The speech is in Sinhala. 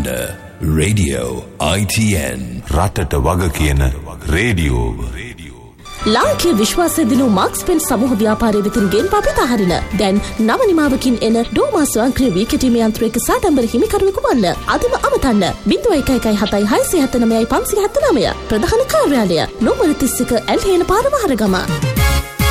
Radio ITN රටට වග කියන රේඩියෝ. ලාංකීය විශ්වාසය දිනු මාක්ස් පෙන් සමූහ ව්‍යාපාරයේ වෙතින් ගෙන්වා පිට හරින දැන් නව නිමාවකින් එන ඩෝමා ස්වයංක්‍රීය වීකටීම යන්ත්‍රයක සාඩම්බර හිමිකරුවෙකු වන්න. අදම අමතන්න 0117769579 ප්‍රධාන කාර්යාලය නෝමර 31 ඇල්හේන පාර වහරගම.